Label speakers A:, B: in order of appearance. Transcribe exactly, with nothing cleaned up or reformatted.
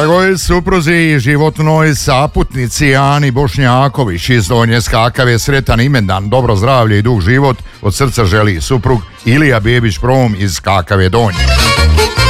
A: Dragoj supruzi i životnoj saputnici Ani Bošnjaković iz Donje Skakave sretan imendan, dobro zdravlje i dug život od srca želi suprug Ilija Bebić Prom iz Skakave Donje.